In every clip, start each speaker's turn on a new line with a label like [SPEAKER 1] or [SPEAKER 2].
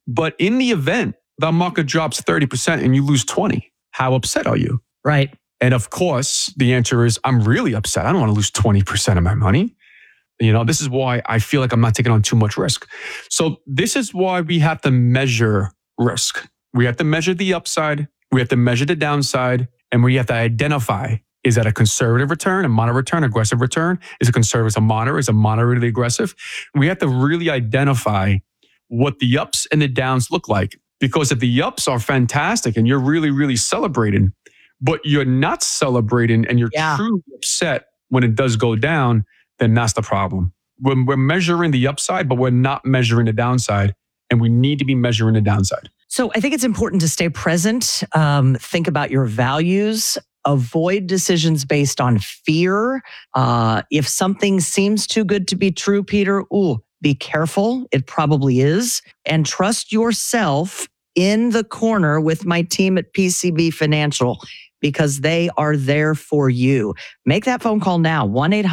[SPEAKER 1] But in the event the market drops 30% and you lose 20, how upset are you?
[SPEAKER 2] Right.
[SPEAKER 1] And of course, the answer is, I'm really upset. I don't want to lose 20% of my money. This is why I feel like I'm not taking on too much risk. So this is why we have to measure risk. We have to measure the upside. We have to measure the downside. And we have to identify, is that a conservative return, a moderate return, aggressive return? Is it conservative, is it moderate, is it moderately aggressive? We have to really identify what the ups and the downs look like. Because if the ups are fantastic and you're really, really celebrating, but you're not celebrating and you're truly upset when it does go down, then that's the problem. When we're measuring the upside, but we're not measuring the downside, and we need to be measuring the downside.
[SPEAKER 2] So I think it's important to stay present, think about your values, avoid decisions based on fear. If something seems too good to be true, Peter, be careful. It probably is. And trust yourself in the corner with my team at PCB Financial, because they are there for you. Make that phone call now,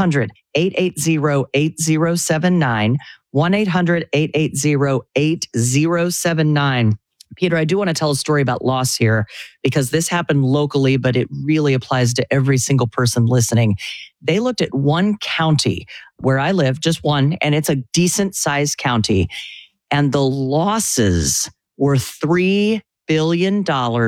[SPEAKER 2] 1-800-880-8079, 1-800-880-8079. Peter, I do want to tell a story about loss here, because this happened locally, but it really applies to every single person listening. They looked at one county where I live, just one, and it's a decent sized county. And the losses were $3 billion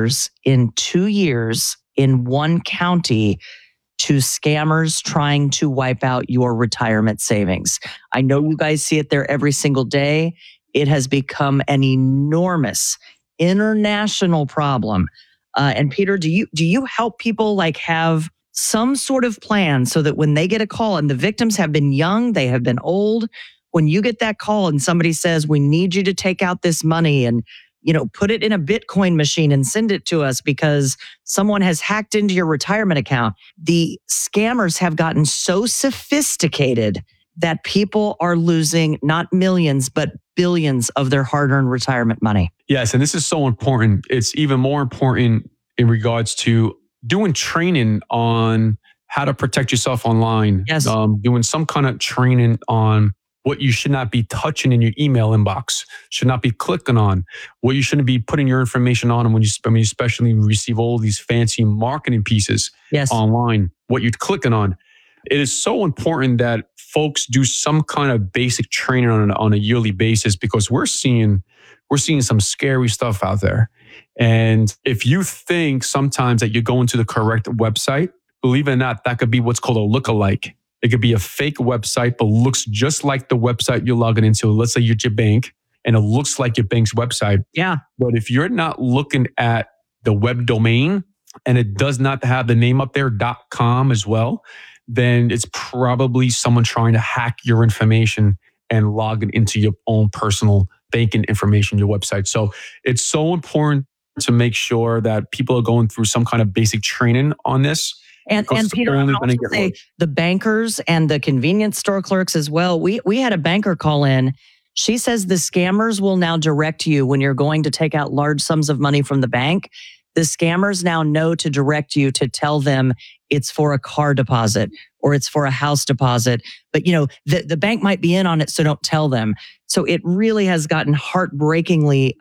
[SPEAKER 2] in 2 years in one county to scammers trying to wipe out your retirement savings. I know you guys see it there every single day. It has become an enormous international problem. And Peter, do you help people have some sort of plan so that when they get a call, and the victims have been young, they have been old, when you get that call and somebody says, we need you to take out this money and put it in a Bitcoin machine and send it to us because someone has hacked into your retirement account. The scammers have gotten so sophisticated that people are losing not millions, but billions of their hard-earned retirement money.
[SPEAKER 1] Yes, and this is so important. It's even more important in regards to doing training on how to protect yourself online.
[SPEAKER 2] Yes.
[SPEAKER 1] Doing some kind of training on what you should not be touching in your email inbox, should not be clicking on, what you shouldn't be putting your information on, and when you especially receive all these fancy marketing pieces online, what you're clicking on. It is so important that folks do some kind of basic training on a yearly basis, because we're seeing some scary stuff out there. And if you think sometimes that you're going to the correct website, believe it or not, that could be what's called a lookalike. It could be a fake website, but looks just like the website you're logging into. Let's say you're at your bank and it looks like your bank's website.
[SPEAKER 2] Yeah.
[SPEAKER 1] But if you're not looking at the web domain and it does not have the name up there, .com as well, then it's probably someone trying to hack your information and log it into your own personal banking information, your website. So it's so important to make sure that people are going through some kind of basic training on this.
[SPEAKER 2] And Peter, I also say the bankers and the convenience store clerks as well. We had a banker call in. She says the scammers will now direct you when you're going to take out large sums of money from the bank. The scammers now know to direct you to tell them it's for a car deposit or it's for a house deposit. But, the bank might be in on it, so don't tell them. So it really has gotten heartbreakingly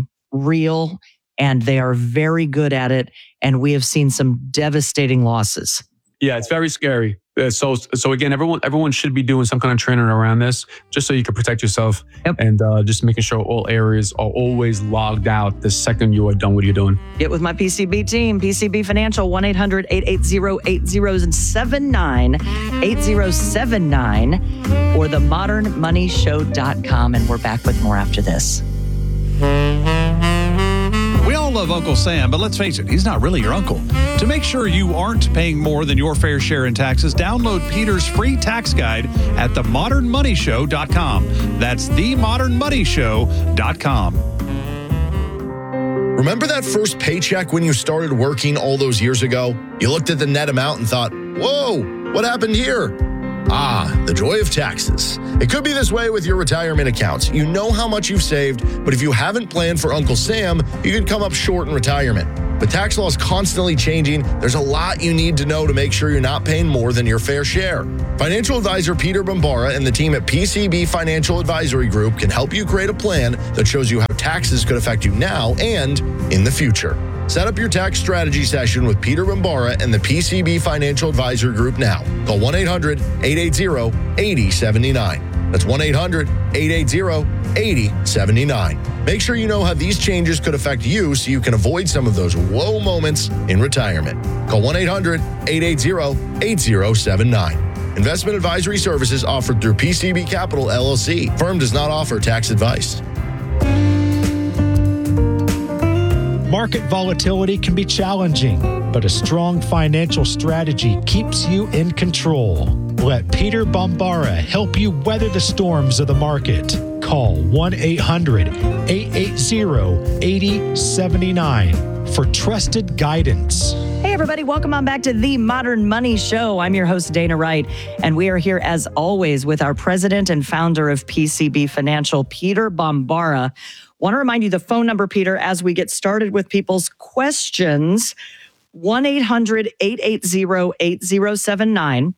[SPEAKER 2] real, and they are very good at it. And we have seen some devastating losses.
[SPEAKER 1] Yeah, it's very scary. So again, everyone should be doing some kind of training around this, just so you can protect yourself.
[SPEAKER 2] Yep.
[SPEAKER 1] And just making sure all areas are always logged out the second you are done what you're doing.
[SPEAKER 2] Get with my PCB team, PCB Financial, 1-800-880-8079, 8079, or themodernmoneyshow.com. And we're back with more after this.
[SPEAKER 3] We all love Uncle Sam, but let's face it, he's not really your uncle. To make sure you aren't paying more than your fair share in taxes, download Peter's free tax guide at themodernmoneyshow.com. That's themodernmoneyshow.com.
[SPEAKER 4] Remember that first paycheck when you started working all those years ago? You looked at the net amount and thought, whoa, what happened here? Ah, the joy of taxes. It could be this way with your retirement accounts. You know how much you've saved, but if you haven't planned for Uncle Sam, you could come up short in retirement. With tax laws constantly changing, there's a lot you need to know to make sure you're not paying more than your fair share. Financial advisor Peter Bombara and the team at PCB Financial Advisory Group can help you create a plan that shows you how taxes could affect you now and in the future. Set up your tax strategy session with Peter Bombara and the PCB Financial Advisory Group now. Call 1-800-880-8079. That's 1-800-880-8079. Make sure you know how these changes could affect you so you can avoid some of those whoa moments in retirement. Call 1-800-880-8079. Investment advisory services offered through PCB Capital LLC. Firm does not offer tax advice.
[SPEAKER 5] Market volatility can be challenging, but a strong financial strategy keeps you in control. Let Peter Bombara help you weather the storms of the market. Call 1-800-880-8079 for trusted guidance.
[SPEAKER 2] Hey, everybody. Welcome on back to The Modern Money Show. I'm your host, Dana Wright, and we are here, as always, with our president and founder of PCB Financial, Peter Bombara. Want to remind you the phone number, Peter, as we get started with people's questions, 1-800-880-8079,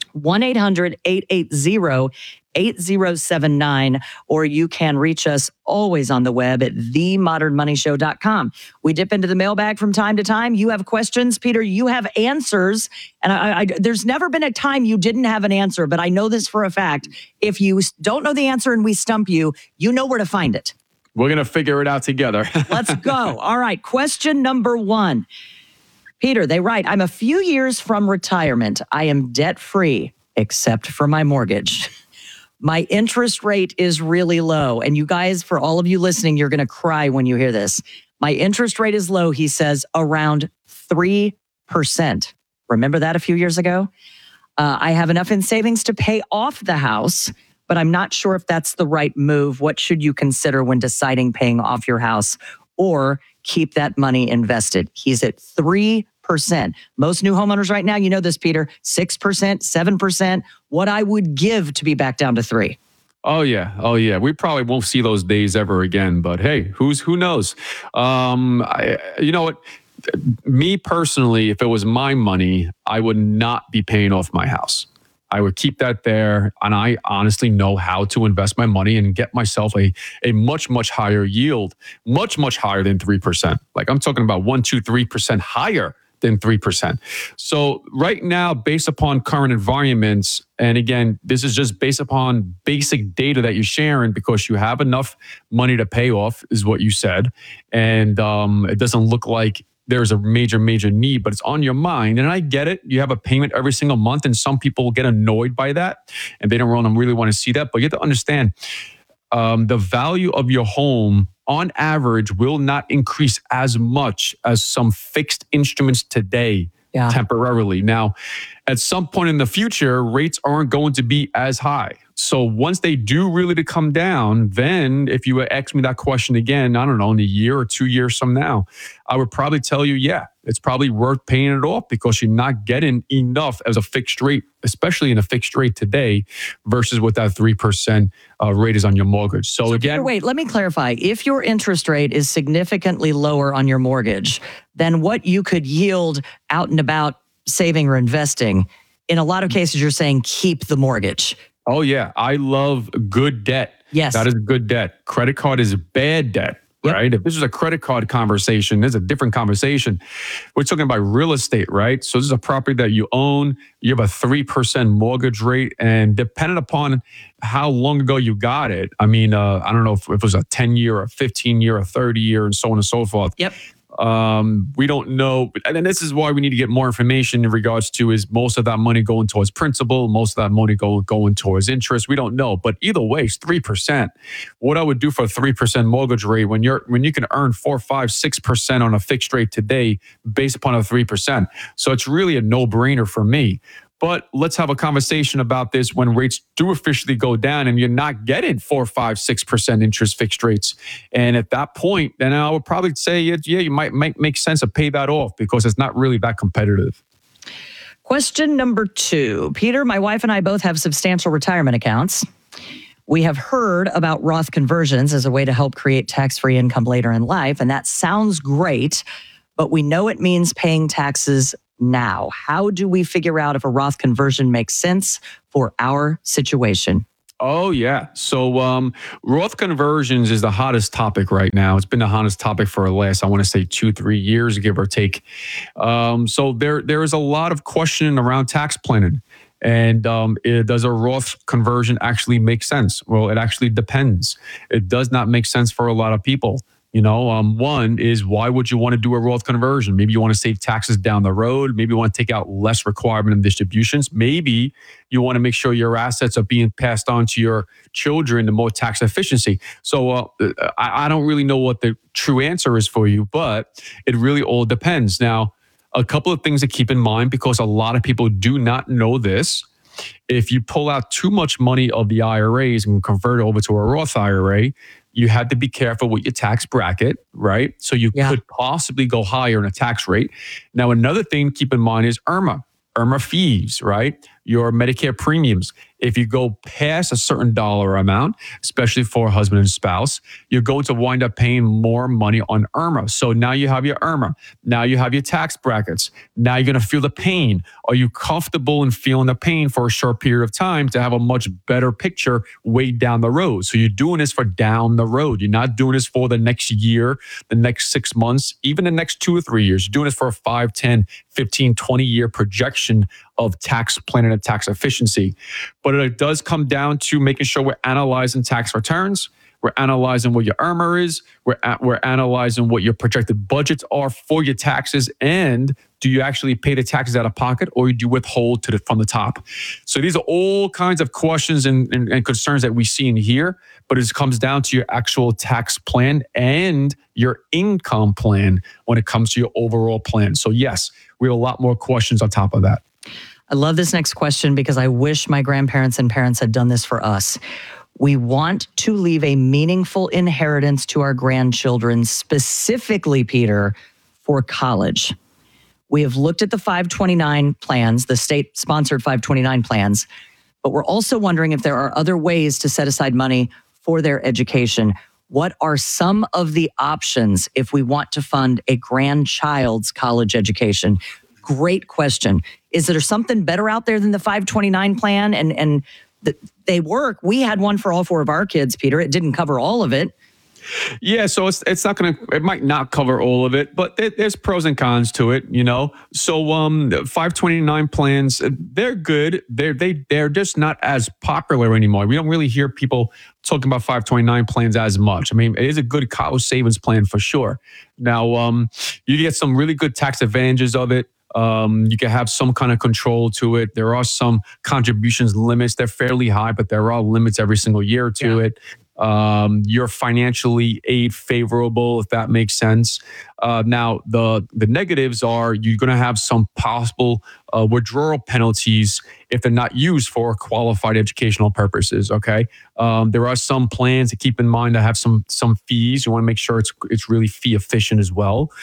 [SPEAKER 2] 1-800-880-8079, or you can reach us always on the web at themodernmoneyshow.com. We dip into the mailbag from time to time. You have questions, Peter, you have answers, and I there's never been a time you didn't have an answer, but I know this for a fact. If you don't know the answer and we stump you, you know where to find it.
[SPEAKER 1] We're going to figure it out together.
[SPEAKER 2] Let's go. All right. Question number 1. Peter, they write, I'm a few years from retirement. I am debt-free, except for my mortgage. My interest rate is really low. And you guys, for all of you listening, you're going to cry when you hear this. My interest rate is low, he says, around 3%. Remember that a few years ago? I have enough in savings to pay off the house, but I'm not sure if that's the right move. What should you consider when deciding paying off your house or keep that money invested? He's at 3%. Most new homeowners right now, you know this, Peter, 6%, 7%. What I would give to be back down to 3%.
[SPEAKER 1] Oh yeah. We probably won't see those days ever again, but hey, who knows? You know what? Me personally, if it was my money, I would not be paying off my house. I would keep that there, and I honestly know how to invest my money and get myself a much, much higher yield, much, much higher than 3%. Like I'm talking about 1, 2, 3% higher than 3%. So right now, based upon current environments, and again, this is just based upon basic data that you're sharing because you have enough money to pay off, is what you said. And it doesn't look like there's a major need, but it's on your mind. And I get it. You have a payment every single month, and some people get annoyed by that, and they don't really want to see that. But you have to understand, the value of your home on average will not increase as much as some fixed instruments today temporarily. Now, at some point in the future, rates aren't going to be as high. So once they do really to come down, then if you ask me that question again, I don't know, in a year or 2 years from now, I would probably tell you, yeah, it's probably worth paying it off because you're not getting enough as a fixed rate, especially in a fixed rate today versus what that 3% rate is on your mortgage. So again,
[SPEAKER 2] wait, let me clarify. If your interest rate is significantly lower on your mortgage than what you could yield out and about saving or investing, in a lot of cases, you're saying keep the mortgage.
[SPEAKER 1] Oh, yeah. I love good debt.
[SPEAKER 2] Yes.
[SPEAKER 1] That is good debt. Credit card is bad debt, right? If this is a credit card conversation, there's a different conversation. We're talking about real estate, right? So this is a property that you own. You have a 3% mortgage rate. And depending upon how long ago you got it, I mean, I don't know if it was a 10-year, or 15-year, or 30-year, and so on and so forth.
[SPEAKER 2] Yep.
[SPEAKER 1] We don't know. And then this is why we need to get more information in regards to, is most of that money going towards principal, most of that money going towards interest? We don't know. But either way, it's 3%. What I would do for a 3% mortgage rate when you can earn 4, 5, 6% on a fixed rate today based upon a 3%. So it's really a no-brainer for me. But let's have a conversation about this when rates do officially go down and you're not getting 4, 5, 6% interest fixed rates. And at that point, then I would probably say, yeah, you might make sense to pay that off because it's not really that competitive.
[SPEAKER 2] Question number 2. Peter, my wife and I both have substantial retirement accounts. We have heard about Roth conversions as a way to help create tax-free income later in life, and that sounds great. but we know it means paying taxes now. How do we figure out if a Roth conversion makes sense for our situation?
[SPEAKER 1] Oh, yeah. So Roth conversions is the hottest topic right now. It's been the hottest topic for the last, I want to say 2-3 years, give or take. So there is a lot of questioning around tax planning. And does a Roth conversion actually make sense? Well, it actually depends. It does not make sense for a lot of people. One is, why would you want to do a Roth conversion? Maybe you want to save taxes down the road. Maybe you want to take out less requirement in distributions. Maybe you want to make sure your assets are being passed on to your children to more tax efficiency. So I don't really know what the true answer is for you, but it really all depends. Now, a couple of things to keep in mind, because a lot of people do not know this. If you pull out too much money of the IRAs and convert it over to a Roth IRA, you have to be careful with your tax bracket, right? So you could possibly go higher in a tax rate. Now, another thing to keep in mind is IRMAA fees, right? Your Medicare premiums. If you go past a certain dollar amount, especially for a husband and spouse, you're going to wind up paying more money on IRMAA. So now you have your IRMAA. Now you have your tax brackets. Now you're going to feel the pain. Are you comfortable in feeling the pain for a short period of time to have a much better picture way down the road? So you're doing this for down the road. You're not doing this for the next year, the next 6 months, even the next 2 or 3 years. You're doing this for a 5, 10, 15, 20-year projection of tax planning and tax efficiency. But it does come down to making sure we're analyzing tax returns. We're analyzing what your IRMAA is. We're analyzing what your projected budgets are for your taxes. And do you actually pay the taxes out of pocket, or do you withhold from the top? So these are all kinds of questions and concerns that we see in here. But it comes down to your actual tax plan and your income plan when it comes to your overall plan. So yes, we have a lot more questions on top of that.
[SPEAKER 2] I love this next question because I wish my grandparents and parents had done this for us. We want to leave a meaningful inheritance to our grandchildren, specifically, Peter, for college. We have looked at the 529 plans, the state-sponsored 529 plans, but we're also wondering if there are other ways to set aside money for their education. What are some of the options if we want to fund a grandchild's college education? Great question. Is there something better out there than the 529 plan? And they work. We had one for all 4 of our kids, Peter. It didn't cover all of it.
[SPEAKER 1] Yeah, so it's not going to, it might not cover all of it, but there's pros and cons to it, So 529 plans, they're good. They're just not as popular anymore. We don't really hear people talking about 529 plans as much. I mean, it is a good college savings plan for sure. Now, you get some really good tax advantages of it. You can have some kind of control to it. There are some contributions limits. They're fairly high, but there are limits every single year to it. You're financially aid favorable, if that makes sense. Now, the negatives are you're going to have some possible withdrawal penalties if they're not used for qualified educational purposes. Okay, there are some plans to keep in mind that have some fees. You want to make sure it's really fee efficient as well.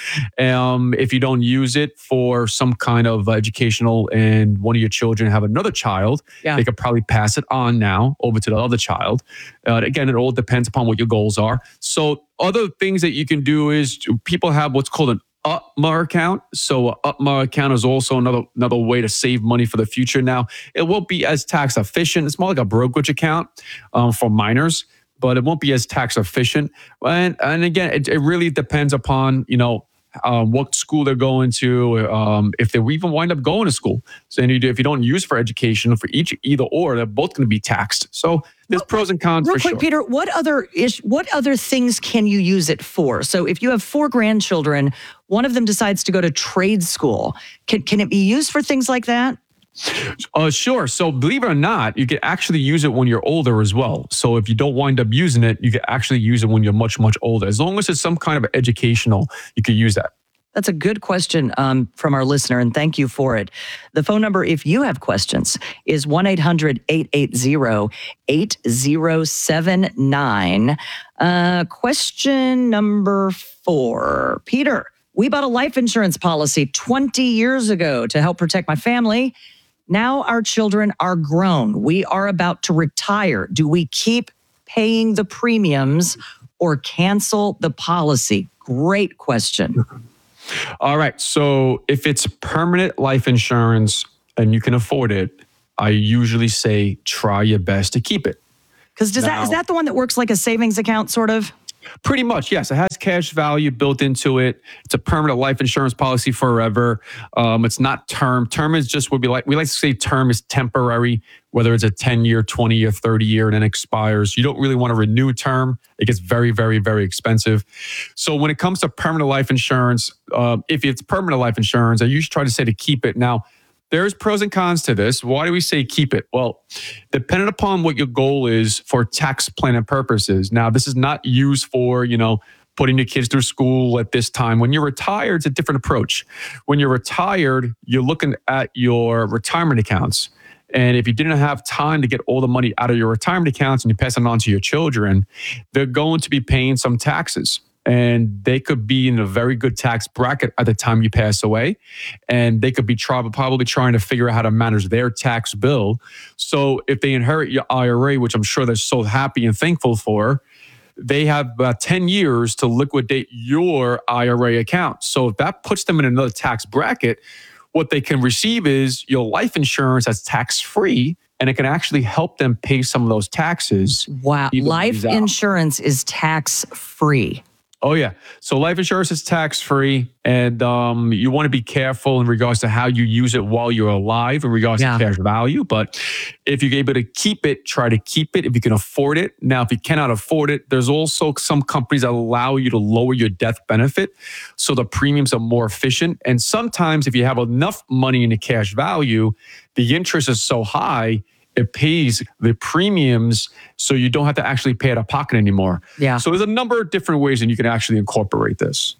[SPEAKER 1] If you don't use it for some kind of educational and one of your children have another child, they could probably pass it on now over to the other child. Again, it all depends upon what your goals are. So other things that you can do is people have what's called an UPMA account. So UPMA account is also another way to save money for the future. Now, it won't be as tax efficient. It's more like a brokerage account for minors, but it won't be as tax efficient. And again, it really depends upon, what school they're going to, if they even wind up going to school. So if you don't use for education for either or, they're both going to be taxed. So there's pros and cons.
[SPEAKER 2] Real
[SPEAKER 1] for
[SPEAKER 2] quick,
[SPEAKER 1] sure.
[SPEAKER 2] Peter, what other things can you use it for? So if you have 4 grandchildren, one of them decides to go to trade school. Can it be used for things like that?
[SPEAKER 1] Sure. So believe it or not, you can actually use it when you're older as well. So if you don't wind up using it, you can actually use it when you're much, much older. As long as it's some kind of educational, you can use that.
[SPEAKER 2] That's a good question from our listener, and thank you for it. The phone number, if you have questions, is 1-800-880-8079. Question number 4. Peter, we bought a life insurance policy 20 years ago to help protect my family. Now our children are grown. We are about to retire. Do we keep paying the premiums or cancel the policy? Great question.
[SPEAKER 1] All right. So if it's permanent life insurance and you can afford it, I usually say try your best to keep it.
[SPEAKER 2] Because is that the one that works like a savings account, sort of?
[SPEAKER 1] Pretty much, yes. It has cash value built into it. It's a permanent life insurance policy forever. It's not term. Term is just what we like to say term is temporary, whether it's a 10-year, 20-year, 30-year, and then expires. You don't really want to renew term. It gets very, very, very expensive. So when it comes to permanent life insurance, if it's permanent life insurance, I usually try to say to keep it. Now, there's pros and cons to this. Why do we say keep it? Well, depending upon what your goal is for tax planning purposes. Now, this is not used for, putting your kids through school at this time. When you're retired, it's a different approach. When you're retired, you're looking at your retirement accounts. And if you didn't have time to get all the money out of your retirement accounts and you pass it on to your children, they're going to be paying some taxes. And they could be in a very good tax bracket at the time you pass away. And they could be probably trying to figure out how to manage their tax bill. So if they inherit your IRA, which I'm sure they're so happy and thankful for, they have about 10 years to liquidate your IRA account. So if that puts them in another tax bracket, what they can receive is your life insurance that's tax-free, and it can actually help them pay some of those taxes.
[SPEAKER 2] Wow. Life insurance is tax-free.
[SPEAKER 1] Oh, yeah. So life insurance is tax-free, and you want to be careful in regards to how you use it while you're alive in regards to cash value. But if you're able to keep it, try to keep it if you can afford it. Now, if you cannot afford it, there's also some companies that allow you to lower your death benefit so the premiums are more efficient. And sometimes if you have enough money in the cash value, the interest is so high, it pays the premiums so you don't have to actually pay out of pocket anymore.
[SPEAKER 2] Yeah.
[SPEAKER 1] So there's a number of different ways that you can actually incorporate this.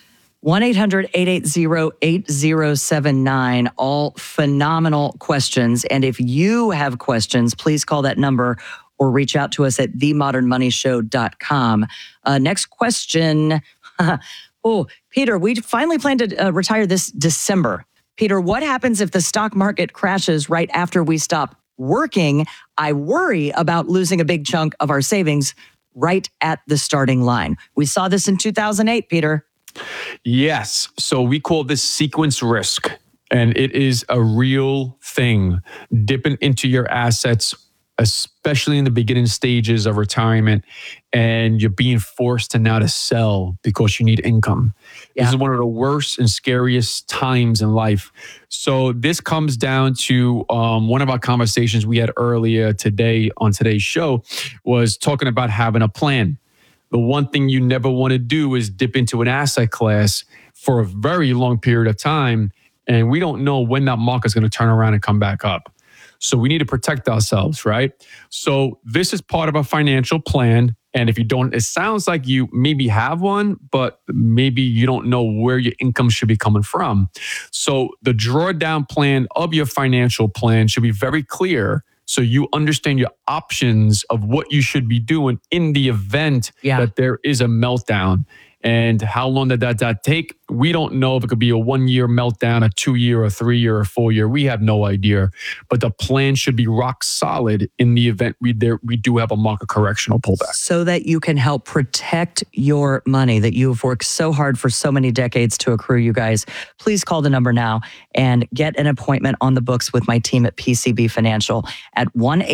[SPEAKER 2] 1-800-880-8079, all phenomenal questions. And if you have questions, please call that number or reach out to us at themodernmoneyshow.com. Next question. Oh, Peter, we finally plan to retire this December. Peter, what happens if the stock market crashes right after we stop working? I worry about losing a big chunk of our savings right at the starting line. We saw this in 2008, Peter.
[SPEAKER 1] Yes. So we call this sequence risk, and it is a real thing. Dipping into your assets, especially in the beginning stages of retirement, and you're being forced to now to sell because you need income. Yeah. This is one of the worst and scariest times in life. So this comes down to one of our conversations we had earlier today on today's show was talking about having a plan. The one thing you never want to do is dip into an asset class for a very long period of time, and we don't know when that market is going to turn around and come back up. So we need to protect ourselves, right? So this is part of a financial plan. And if you don't, it sounds like you maybe have one, but maybe you don't know where your income should be coming from. So the drawdown plan of your financial plan should be very clear so you understand your options of what you should be doing in the event that there is a meltdown. And how long did that take? We don't know if it could be a 1-year meltdown, a 2-year, a 3-year, or 4-year. We have no idea. But the plan should be rock solid in the event we do have a market correctional pullback.
[SPEAKER 2] So that you can help protect your money that you've worked so hard for so many decades to accrue, you guys. Please call the number now and get an appointment on the books with my team at PCB Financial at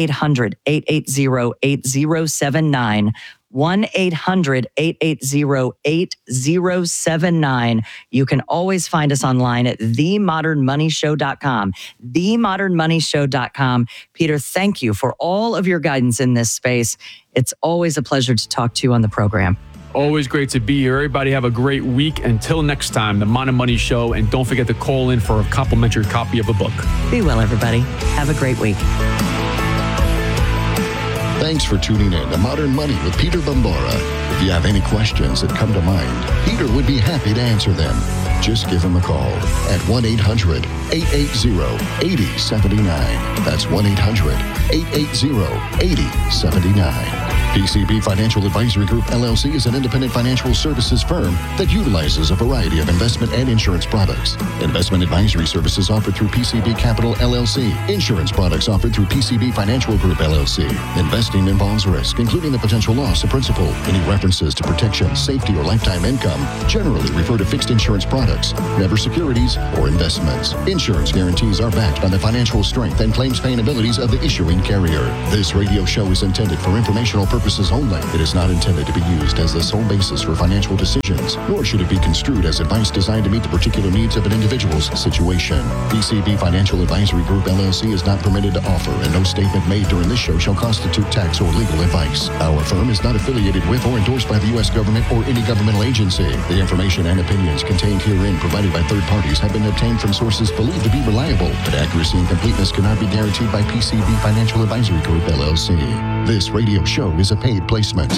[SPEAKER 2] 1-800-880-8079. 1-800-880-8079. You can always find us online at themodernmoneyshow.com. Themodernmoneyshow.com. Peter, thank you for all of your guidance in this space. It's always a pleasure to talk to you on the program.
[SPEAKER 1] Always great to be here. Everybody have a great week. Until next time, The Modern Money Show. And don't forget to call in for a complimentary copy of a book.
[SPEAKER 2] Be well, everybody. Have a great week.
[SPEAKER 6] Thanks for tuning in to Modern Money with Peter Bambara. If you have any questions that come to mind, Peter would be happy to answer them. Just give him a call at 1-800-880-8079. That's 1-800-880-8079. PCB Financial Advisory Group, LLC is an independent financial services firm that utilizes a variety of investment and insurance products. Investment advisory services offered through PCB Capital, LLC. Insurance products offered through PCB Financial Group, LLC. Investing involves risk, including the potential loss of principal. Any references to protection, safety, or lifetime income generally refer to fixed insurance products, never securities or investments. Insurance guarantees are backed by the financial strength and claims paying abilities of the issuing carrier. This radio show is intended for informational purposes only. It is not intended to be used as the sole basis for financial decisions, nor should it be construed as advice designed to meet the particular needs of an individual's situation. PCB Financial Advisory Group, LLC is not permitted to offer, and no statement made during this show shall constitute tax or legal advice. Our firm is not affiliated with or endorsed by the U.S. government or any governmental agency. The information and opinions contained herein provided by third parties have been obtained from sources believed to be reliable, but accuracy and completeness cannot be guaranteed by PCB Financial Advisory Group, LLC. This radio show is a paid placement.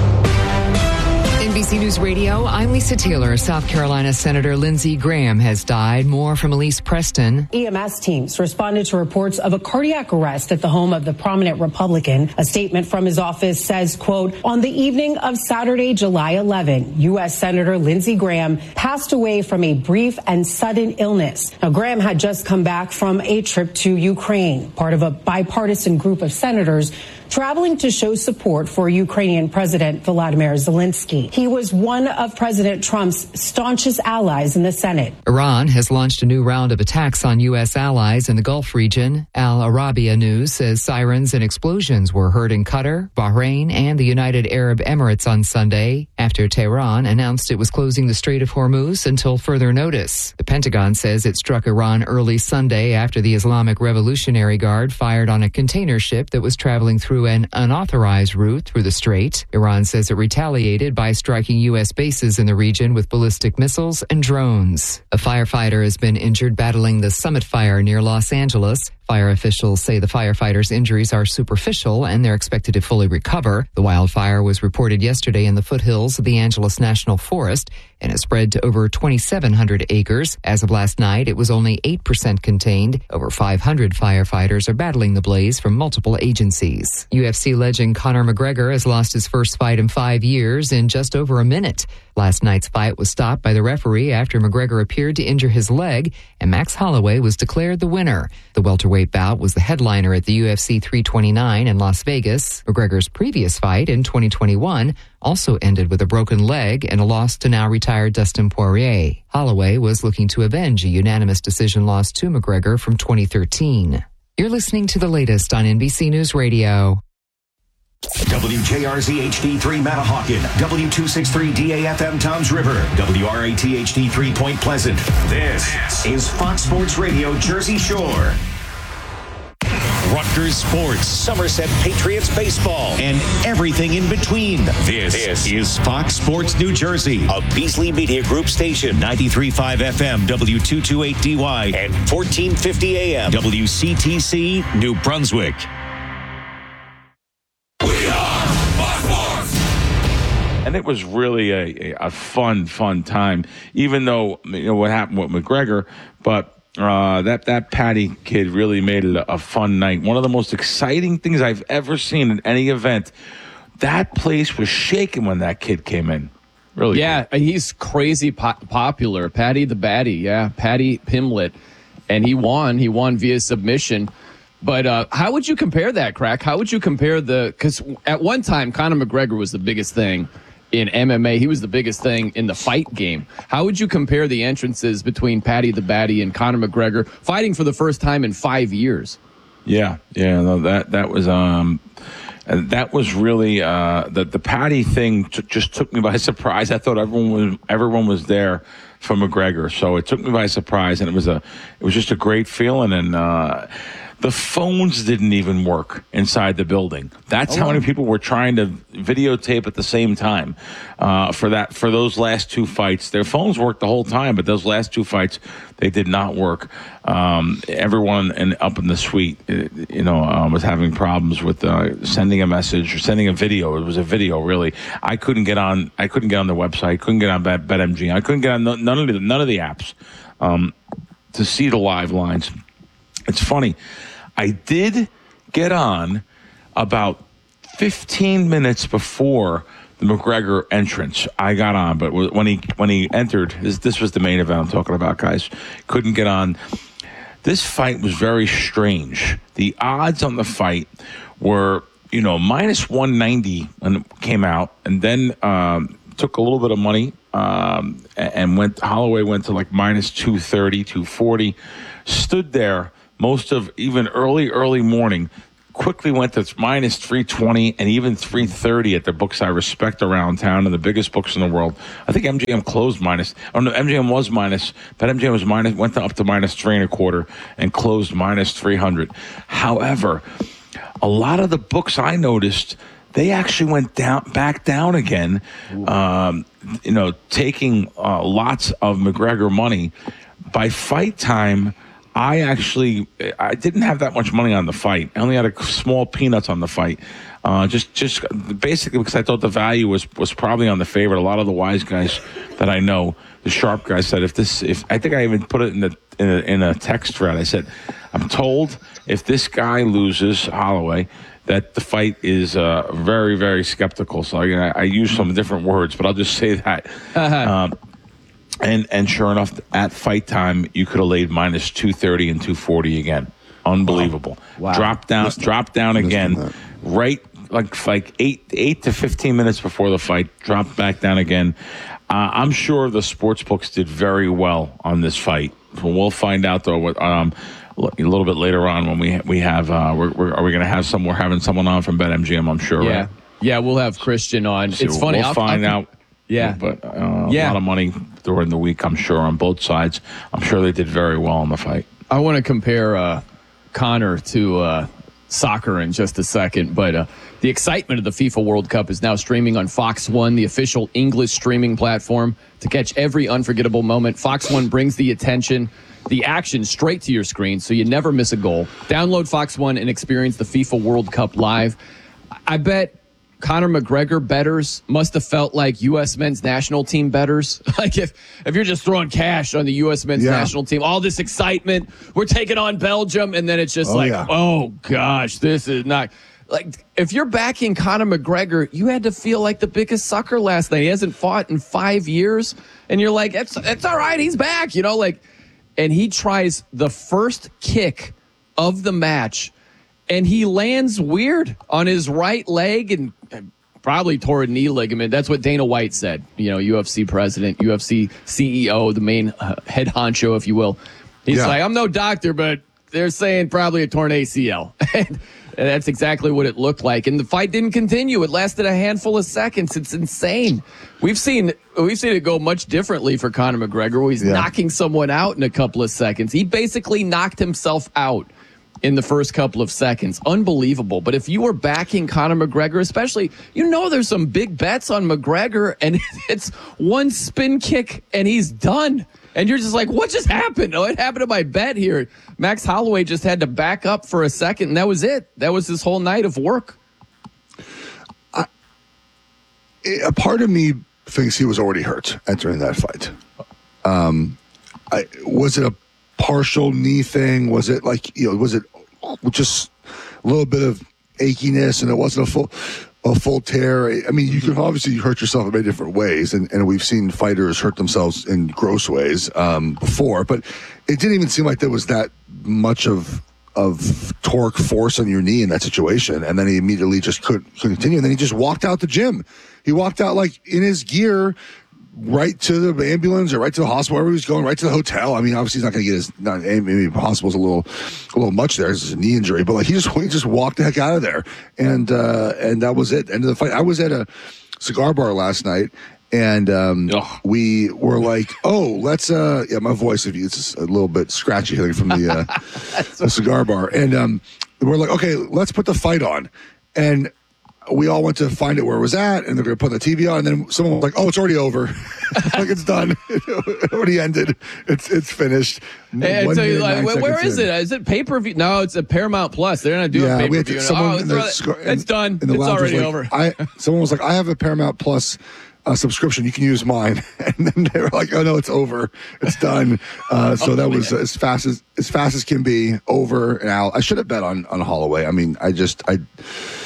[SPEAKER 7] NBC News Radio, I'm Lisa Taylor. South Carolina Senator Lindsey Graham has died. More from Elise Preston.
[SPEAKER 8] EMS teams responded to reports of a cardiac arrest at the home of the prominent Republican. A statement from his office says, quote, on the evening of Saturday, July 11, U.S. Senator Lindsey Graham passed away from a brief and sudden illness. Now, Graham had just come back from a trip to Ukraine, part of a bipartisan group of senators traveling to show support for Ukrainian President Volodymyr Zelensky. He was one of President Trump's staunchest allies in the Senate.
[SPEAKER 7] Iran has launched a new round of attacks on U.S. allies in the Gulf region. Al Arabiya News says sirens and explosions were heard in Qatar, Bahrain, and the United Arab Emirates on Sunday after Tehran announced it was closing the Strait of Hormuz until further notice. The Pentagon says it struck Iran early Sunday after the Islamic Revolutionary Guard fired on a container ship that was traveling through an unauthorized route through the strait. Iran says it retaliated by striking U.S. bases in the region with ballistic missiles and drones. A firefighter has been injured battling the Summit Fire near Los Angeles. Fire officials say the firefighters' injuries are superficial and they're expected to fully recover. The wildfire was reported yesterday in the foothills of the Angeles National Forest and has spread to over 2,700 acres. As of last night, it was only 8% contained. Over 500 firefighters are battling the blaze from multiple agencies. UFC legend Conor McGregor has lost his first fight in 5 years in just over a minute. Last night's fight was stopped by the referee after McGregor appeared to injure his leg, and Max Holloway was declared the winner. The welterweight bout was the headliner at the UFC 329 in Las Vegas. McGregor's previous fight in 2021 also ended with a broken leg and a loss to now retired Dustin Poirier. Holloway was looking to avenge a unanimous decision loss to McGregor from 2013. You're listening to the latest on NBC News Radio.
[SPEAKER 9] WJRZ HD3 Manahawkin, W263 DAFM Toms River, WRAT HD3 Point Pleasant. This is Fox Sports Radio Jersey Shore. Rutgers Sports, Somerset Patriots Baseball, and everything in between. This is Fox Sports New Jersey, a Beasley Media Group station, 93.5 FM, W228DY, and 1450 AM, WCTC, New Brunswick.
[SPEAKER 10] And it was really a fun time, even though, what happened with McGregor, but that Patty kid really made it a fun night. One of the most exciting things I've ever seen in any event. That place was shaking when that kid came in. Really?
[SPEAKER 11] Yeah,
[SPEAKER 10] cool.
[SPEAKER 11] He's crazy popular. Patty the Batty, yeah, Patty Pimlet. And he won via submission. But how would you compare that, Crack? How would you compare because at one time, Conor McGregor was the biggest thing in MMA. He was the biggest thing in the fight game. How would you compare the entrances between Patty the Batty and Conor McGregor fighting for the first time in 5 years?
[SPEAKER 10] Yeah, no, that was really the Patty thing just took me by surprise. I thought everyone was there for McGregor, so it took me by surprise, and it was just a great feeling. And the phones didn't even work inside the building. That's how many people were trying to videotape at the same time for those last two fights. Their phones worked the whole time, but those last two fights, they did not work. Everyone up in the suite, was having problems with sending a message or sending a video. It was a video, really. I couldn't get on the website. Couldn't get on BetMGM. I couldn't get on none of the apps to see the live lines. It's funny. I did get on about 15 minutes before the McGregor entrance, I got on. But when he entered, this was the main event I'm talking about, guys. Couldn't get on. This fight was very strange. The odds on the fight were, minus 190 when it came out, and then took a little bit of money and Holloway went to like minus 230, 240. Stood there most of even early morning. Quickly went to minus 320 and even 330 at the books I respect around town and the biggest books in the world. I think MGM closed minus. Oh no, MGM was minus, but MGM was minus. Went up to minus 3.25 and closed minus 300. However, a lot of the books I noticed, they actually went back down again. Taking lots of McGregor money by fight time. I didn't have that much money on the fight. I only had a small peanuts on the fight. Just basically because I thought the value was probably on the favorite. A lot of the wise guys that I know, the sharp guys said, if I think I even put it in a text thread. I said, I'm told if this guy loses, Holloway, that the fight is very, very skeptical. So I use some different words, but I'll just say that. And sure enough, at fight time, you could have laid minus 230 and 240 again. Unbelievable. Wow. Drop down again. Right, like 8 to 15 minutes before the fight, dropped back down again. I'm sure the sports books did very well on this fight. We'll find out though what a little bit later on when we have are we going to have we're having someone on from BetMGM? I'm sure.
[SPEAKER 11] Yeah,
[SPEAKER 10] right?
[SPEAKER 11] Yeah, we'll have Christian on. So it's funny.
[SPEAKER 10] We'll find out.
[SPEAKER 11] Yeah,
[SPEAKER 10] but a lot of money during the week, I'm sure, on both sides. I'm sure they did very well in the fight.
[SPEAKER 11] I want to compare Conor to soccer in just a second, but the excitement of the FIFA World Cup is now streaming on Fox One, the official English streaming platform. To catch every unforgettable moment, Fox One brings the attention, the action straight to your screen, so you never miss a goal. Download Fox One and experience the FIFA World Cup live. I bet Conor McGregor bettors must have felt like U.S. men's national team bettors. Like if you're just throwing cash on the U.S. men's national team, all this excitement, we're taking on Belgium, and then it's just oh gosh, this is not... Like, if you're backing Conor McGregor, you had to feel like the biggest sucker last night. He hasn't fought in 5 years, and you're like, it's all right, he's back, and he tries the first kick of the match, and he lands weird on his right leg and probably tore a knee ligament. That's what Dana White said, UFC president, UFC CEO, the main head honcho, if you will. He's like, I'm no doctor, but they're saying probably a torn ACL. And that's exactly what it looked like. And the fight didn't continue. It lasted a handful of seconds. It's insane. We've seen it go much differently for Conor McGregor, where he's knocking someone out in a couple of seconds. He basically knocked himself out in the first couple of seconds. Unbelievable. But if you were backing Conor McGregor, especially, there's some big bets on McGregor, and it's one spin kick, and he's done. And you're just like, what just happened? What happened to my bet here? Max Holloway just had to back up for a second, and that was it. That was his whole night of work.
[SPEAKER 12] A part of me thinks he was already hurt entering that fight. Was it a partial knee thing? Was it was it just a little bit of achiness and it wasn't a full tear? I mean, you can obviously hurt yourself in many different ways, and we've seen fighters hurt themselves in gross ways before, but it didn't even seem like there was that much of torque force on your knee in that situation. And then he immediately just couldn't continue, and then he just walked out the gym. He walked out like in his gear, right to the ambulance or right to the hospital, wherever he was going, right to the hotel. I mean, obviously he's not going to get maybe hospital's a little much there. It's a knee injury, but like he just walked the heck out of there. And that was it. End of the fight. I was at a cigar bar last night, and we were like, let's my voice, if you, it's a little bit scratchy here from the cigar bar. And we're like, okay, let's put the fight on. And we all went to find it where it was at, and they're going to put the TV on, and then someone was like, it's already over. Like, it's done. It already ended. It's finished.
[SPEAKER 11] Hey, I tell you, where is it? Is it pay-per-view? No, it's a Paramount Plus. They're not doing pay-per-view. It's done. It's already over.
[SPEAKER 12] Someone was like, I have a Paramount Plus subscription. You can use mine. And then they were like, oh, no, it's over. It's done. So that was as fast as can be, over and out. I should have bet on Holloway. I mean,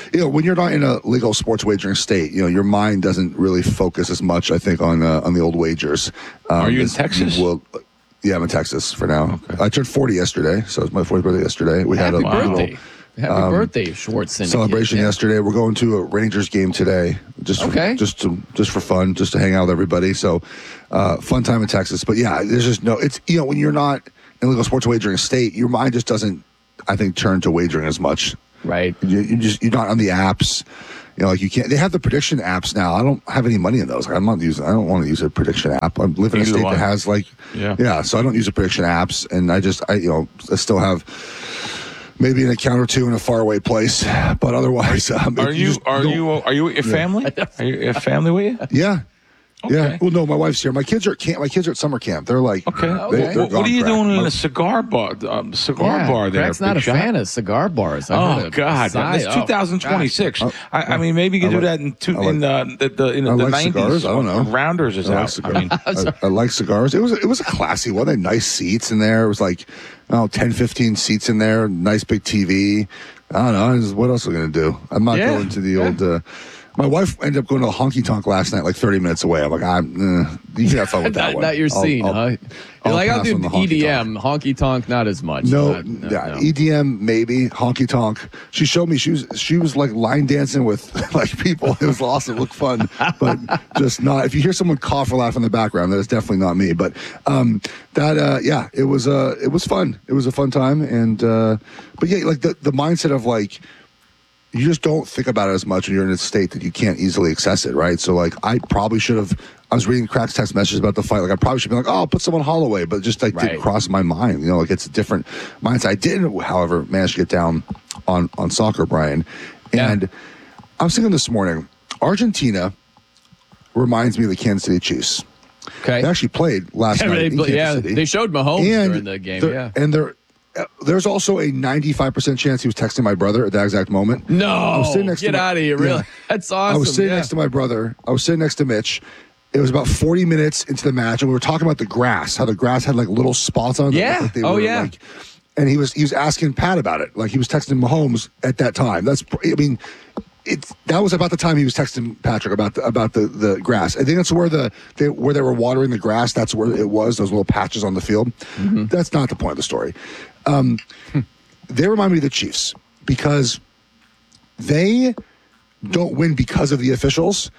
[SPEAKER 12] when you're not in a legal sports wagering state, your mind doesn't really focus as much, I think, on the old wagers.
[SPEAKER 10] Are you in Texas?
[SPEAKER 12] Yeah, I'm in Texas for now. Okay. I turned 40 yesterday, so it was my 40th birthday yesterday. We had a
[SPEAKER 11] birthday. Happy birthday, Schwartz Syndicate.
[SPEAKER 12] Celebration yesterday. We're going to a Rangers game today, just for fun, just to hang out with everybody. So, fun time in Texas. But yeah, there's just it's when you're not in legal sports wagering state, your mind just doesn't, I think, turn to wagering as much.
[SPEAKER 11] Right.
[SPEAKER 12] You're not on the apps. Like you can't. They have the prediction apps now. I don't have any money in those. I don't want to use a prediction app. I live in a state that has so I don't use the prediction apps, and I still have maybe an account or two in a faraway place, but otherwise,
[SPEAKER 10] are you with your family? Are you a family with you?
[SPEAKER 12] Yeah.
[SPEAKER 10] Okay.
[SPEAKER 12] Yeah. Well, no, my wife's here. My kids are at camp. My kids are at summer camp. They're like,
[SPEAKER 10] They're what are you doing in a cigar bar? Bar there.
[SPEAKER 11] Crack's not a fan of cigar bars.
[SPEAKER 10] Oh God, it's 2026. I mean, maybe you can do that in the 90s.
[SPEAKER 12] Cigars. I don't know.
[SPEAKER 10] Rounders is out.
[SPEAKER 12] I like cigars. It was a classy one. They had nice seats in there. It was like 10, 15 seats in there. Nice big TV. I don't know. What else are we gonna do? I'm not going to the old. My wife ended up going to a honky tonk last night, like 30 minutes away. I'm like, you can have fun with that one.
[SPEAKER 11] Not your scene, huh? I'll do EDM, honky tonk, not as much.
[SPEAKER 12] No, EDM maybe, honky tonk. She showed me she was like line dancing with like people. It was awesome, it looked fun, but just not. If you hear someone cough or laugh in the background, that is definitely not me. But it was fun. It was a fun time, and but yeah, like the mindset of like. You just don't think about it as much when you're in a state that you can't easily access it, right? So, like, I probably should have. I was reading Crack's text messages about the fight. Like, I probably should be like, "Oh, I'll put someone Holloway," but just like didn't cross my mind. Like it's a different mindset. I didn't, however, manage to get down on soccer, Brian. And I was thinking this morning, Argentina reminds me of the Kansas City Chiefs.
[SPEAKER 11] Okay,
[SPEAKER 12] they actually played last night. In Kansas City.
[SPEAKER 11] They showed Mahomes during the game.
[SPEAKER 12] And there's also a 95% chance he was texting my brother at that exact moment.
[SPEAKER 11] No, I was sitting next get out of here! Really, that's awesome.
[SPEAKER 12] I was sitting next to my brother. I was sitting next to Mitch. It was about 40 minutes into the match, and we were talking about the grass. How the grass had like little spots on it.
[SPEAKER 11] Yeah.
[SPEAKER 12] Like, and he was asking Pat about it. Like he was texting Mahomes at that time. That was about the time he was texting Patrick about the grass. I think that's where they were watering the grass. That's where it was. Those little patches on the field. Mm-hmm. That's not the point of the story. They remind me of the Chiefs because they don't win because of the officials,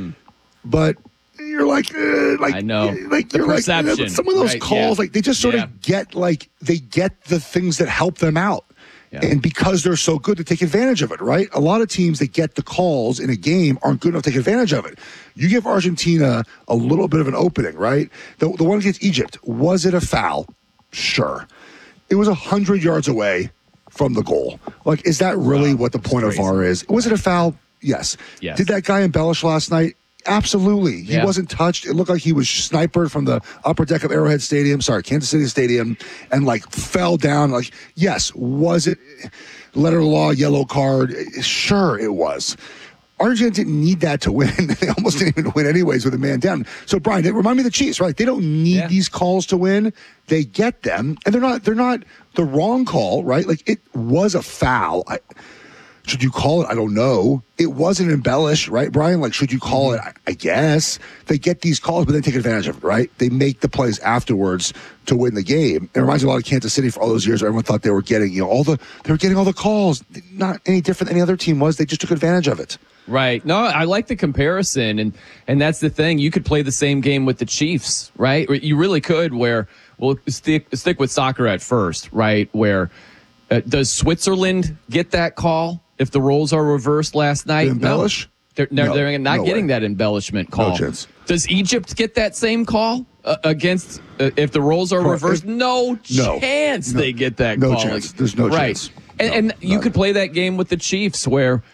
[SPEAKER 12] but you're like
[SPEAKER 11] I know,
[SPEAKER 12] like
[SPEAKER 11] the
[SPEAKER 12] you're
[SPEAKER 11] perception.
[SPEAKER 12] Like some of those calls, like they just sort of get they get the things that help them out. Yeah. And because they're so good, to take advantage of it, right? A lot of teams that get the calls in a game aren't good enough to take advantage of it. You give Argentina a little bit of an opening, right? The one against Egypt, was it a foul? Sure. It was 100 yards away from the goal. Like, is that really what the point of VAR is? Was it a foul? Yes. Did that guy embellish last night? Absolutely. He wasn't touched. It looked like he was sniped from the upper deck of Kansas City Stadium, and like fell down. Like, yes, was it letter of law, yellow card? Sure, it was. Argentina didn't need that to win. They almost didn't even win anyways with a man down. So, Brian, it reminded me of the Chiefs, right? They don't need these calls to win. They get them, and they're not the wrong call, right? Like, it was a foul. Should you call it? I don't know. It wasn't embellished, right, Brian? Like, should you call it? I guess. They get these calls, but they take advantage of it, right? They make the plays afterwards to win the game. It reminds me a lot of Kansas City for all those years where everyone thought they were getting, they were getting all the calls. Not any different than any other team was. They just took advantage of it.
[SPEAKER 11] Right. No, I like the comparison, and that's the thing. You could play the same game with the Chiefs, right? You really could. Where we'll stick with soccer at first, right? Where does Switzerland get that call if the roles are reversed last night?
[SPEAKER 12] Embellish?
[SPEAKER 11] No. They're not getting that embellishment call.
[SPEAKER 12] No chance.
[SPEAKER 11] Does Egypt get that same call against if the roles are reversed? No chance they get that call.
[SPEAKER 12] No chance. There's no chance.
[SPEAKER 11] And you could play that game with the Chiefs where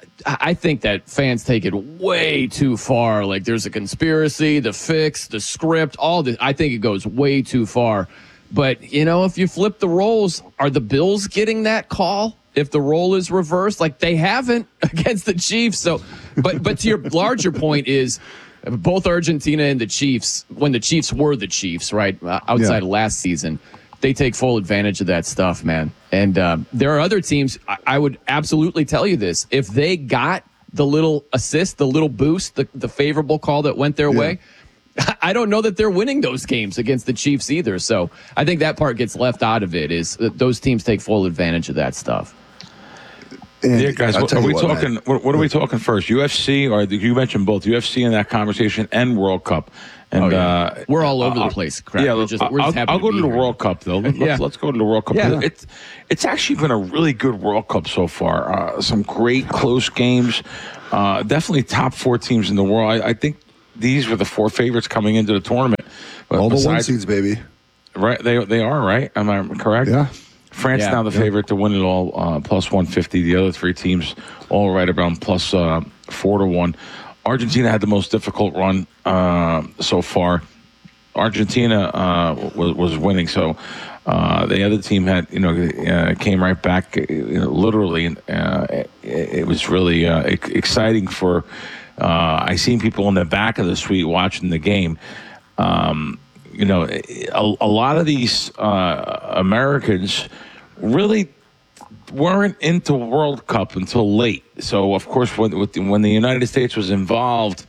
[SPEAKER 11] I think that fans take it way too far. Like there's a conspiracy, the fix, the script, all this. I think it goes way too far. But, if you flip the roles, are the Bills getting that call if the role is reversed? Like they haven't against the Chiefs. So, but to your larger point is both Argentina and the Chiefs, when the Chiefs were the Chiefs, right, outside of last season, they take full advantage of that stuff, man. And there are other teams, I would absolutely tell you this. If they got the little assist, the little boost, the favorable call that went their way, I don't know that they're winning those games against the Chiefs either. So I think that part gets left out of it, is that those teams take full advantage of that stuff.
[SPEAKER 10] Yeah, guys, what are we talking? What are we talking first? UFC, or you mentioned both UFC in that conversation and World Cup? And
[SPEAKER 11] we're all over the place. Crap.
[SPEAKER 10] Yeah,
[SPEAKER 11] we're just happy
[SPEAKER 10] I'll go to the
[SPEAKER 11] here.
[SPEAKER 10] World Cup though. Let's go to the World Cup.
[SPEAKER 11] Yeah.
[SPEAKER 10] It's actually been a really good World Cup so far. Some great close games. Definitely top 4 teams in the world. I think these were the 4 favorites coming into the tournament. But
[SPEAKER 12] all the 1 seeds, baby.
[SPEAKER 10] Right, they are, right? Am I correct?
[SPEAKER 12] Yeah.
[SPEAKER 10] France now the favorite to win it all, plus 150. The other 3 teams all right around plus 4-1. Argentina had the most difficult run so far. Argentina was winning, so the other team had came right back. Literally, it was really exciting for. I seen people in the back of the suite watching the game. A lot of these Americans really weren't into World Cup until late. So, of course, when the United States was involved,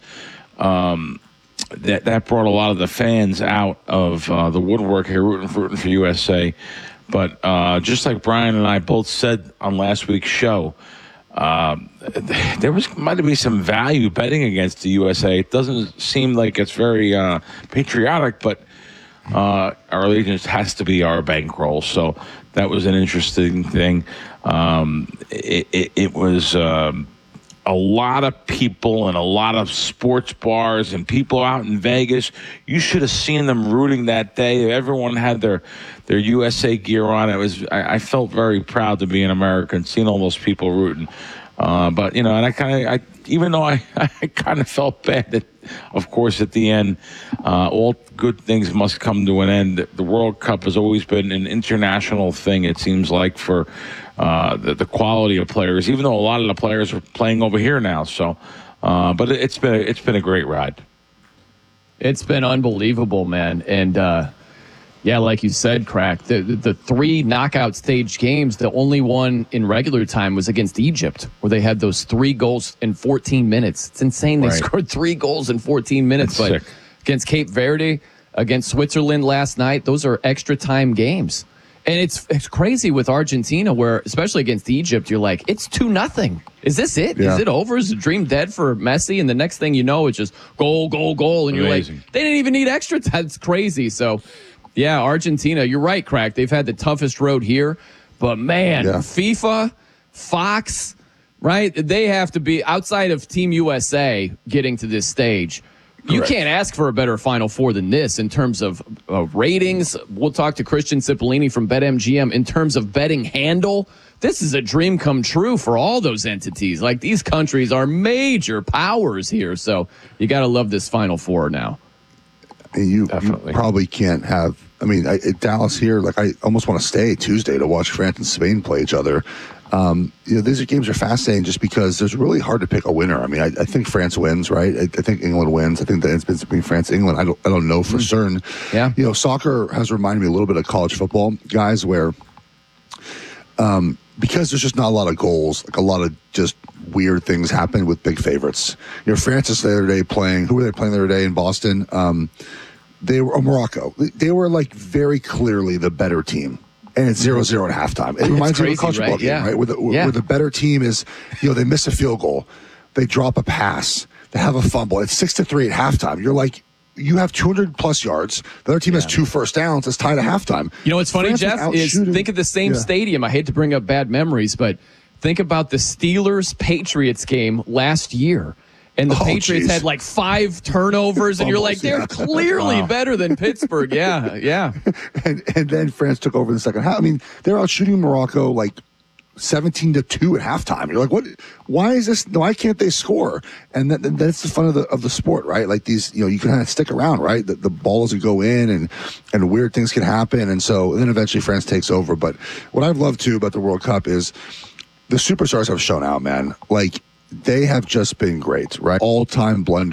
[SPEAKER 10] that brought a lot of the fans out of the woodwork here, rooting for USA. But just like Brian and I both said on last week's show, there might be some value betting against the USA. It doesn't seem like it's very patriotic, but our allegiance has to be our bankroll. So that was an interesting thing. It was a lot of people and a lot of sports bars and people out in Vegas. You should have seen them rooting that day. Everyone had their USA gear on. I felt very proud to be an American, seeing all those people rooting. But and I even though I kind of felt bad that, of course, at the end, all good things must come to an end. The World Cup has always been an international thing, it seems like, for the quality of players, even though a lot of the players are playing over here now. So, but it's been a great ride.
[SPEAKER 11] It's been unbelievable, man. And like you said, Crack, the 3 knockout stage games, the only one in regular time was against Egypt, where they had those 3 goals in 14 minutes. It's insane. They scored 3 goals in 14 minutes.
[SPEAKER 10] That's
[SPEAKER 11] but
[SPEAKER 10] sick.
[SPEAKER 11] Against Cape Verde, against Switzerland last night, those are extra time games. And it's crazy with Argentina, where, especially against Egypt, you're like, it's 2-0. Is this it?
[SPEAKER 12] Yeah.
[SPEAKER 11] Is it over? Is the dream dead for Messi? And the next thing you know, it's just goal, goal, goal. And
[SPEAKER 10] Amazing.
[SPEAKER 11] You're like, they didn't even need extra time. That's crazy. So, yeah, Argentina, you're right, Crack. They've had the toughest road here. But, man, FIFA, Fox, right? They have to be, outside of Team USA getting to this stage, you can't ask for a better Final Four than this in terms of ratings. We'll talk to Christian Cipollini from BetMGM. In terms of betting handle, this is a dream come true for all those entities. Like, these countries are major powers here. So you got to love this Final Four now.
[SPEAKER 12] You probably can't have. I mean, Dallas here. Like, I almost want to stay Tuesday to watch France and Spain play each other. These games are fascinating just because there's really hard to pick a winner. I mean, I think France wins, right? I think England wins. I think that it's been between France and England. I don't know for certain.
[SPEAKER 11] Yeah.
[SPEAKER 12] Soccer has reminded me a little bit of college football, guys, where because there's just not a lot of goals, like a lot of just weird things happen with big favorites. France is the other day playing. Who were they playing the other day in Boston? They were Morocco. They were like very clearly the better team. And it's 0-0 at halftime. It reminds me of a college football game, right? Where the better team is, they miss a field goal, they drop a pass, they have a fumble. It's 6-3 at halftime. You're like, you have 200 plus yards. The other team has 2 first downs. It's tied at halftime.
[SPEAKER 11] You know what's funny, Jeff, is think of the same stadium. I hate to bring up bad memories, but think about the Steelers-Patriots game last year. And the Patriots had like 5 turnovers, and you're like, they're clearly better than Pittsburgh. Yeah.
[SPEAKER 12] And then France took over the second half. I mean, they're out shooting Morocco like 17-2 at halftime. You're like, what? Why is this? Why can't they score? And that's the fun of the sport, right? Like these, you can kind of stick around, right? The ball doesn't go in, and weird things can happen, and then eventually France takes over. But what I've loved too about the World Cup is the superstars have shown out, man. Like, they have just been great, right? All-time blender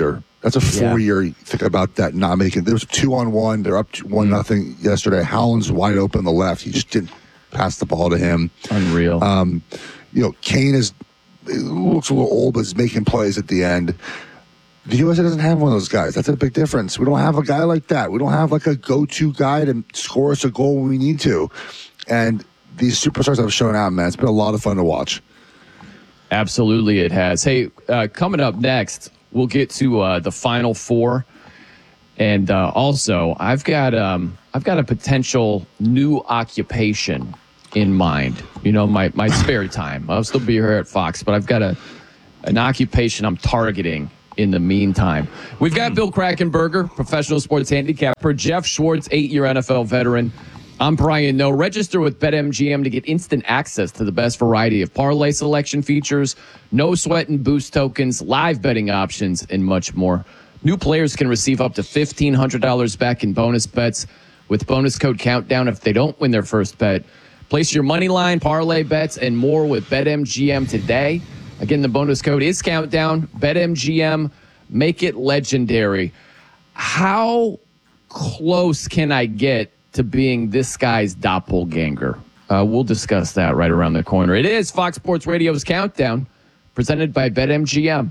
[SPEAKER 12] That's a 4-year. Think about that. Not making. There was a 2-on-1. They're up 1-0 yesterday. Haaland's wide open on the left. He just didn't pass the ball to him.
[SPEAKER 11] Unreal.
[SPEAKER 12] Kane looks a little old, but is making plays at the end. The USA doesn't have one of those guys. That's a big difference. We don't have a guy like that. We don't have like a go-to guy to score us a goal when we need to. And these superstars have shown out, man. It's been a lot of fun to watch.
[SPEAKER 11] Absolutely, it has. Hey, coming up next, we'll get to the Final Four, and also I've got a potential new occupation in mind. My spare time. I'll still be here at Fox, but I've got an occupation I'm targeting in the meantime. We've got Bill Krackomberger, professional sports handicapper, Jeff Schwartz, 8-year NFL veteran. I'm Brian Noe. Register with BetMGM to get instant access to the best variety of parlay selection features, no sweat and boost tokens, live betting options, and much more. New players can receive up to $1,500 back in bonus bets with bonus code Countdown if they don't win their first bet. Place your money line, parlay bets, and more with BetMGM today. Again, the bonus code is Countdown. BetMGM, make it legendary. How close can I get to being this guy's doppelganger? We'll discuss that right around the corner. It is Fox Sports Radio's Countdown, presented by BetMGM.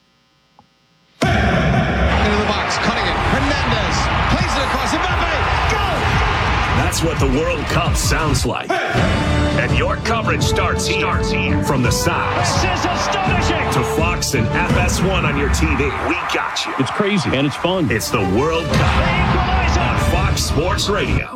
[SPEAKER 13] Into the box, cutting it. Hernandez plays it across. Mbappe, go!
[SPEAKER 14] That's what the World Cup sounds like. And your coverage starts here. From the sides
[SPEAKER 13] This is astonishing.
[SPEAKER 14] to Fox and FS1 on your TV. We got you.
[SPEAKER 15] It's crazy and it's fun.
[SPEAKER 14] It's the World Cup on Fox Sports Radio.